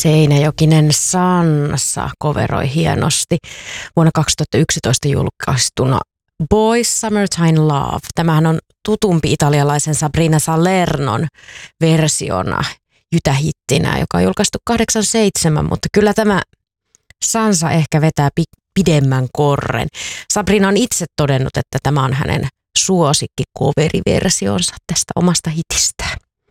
Seinäjokinen Sansa coveroi hienosti vuonna 2011 julkaistuna Boys Summertime Love. Tämähän on tutumpi italialaisen Sabrina Salernon versiona jytähittinä, joka on julkaistu 87, mutta kyllä tämä Sansa ehkä vetää pidemmän korren. Sabrina on itse todennut, että tämä on hänen suosikki-coveriversionsa tästä omasta hitistään.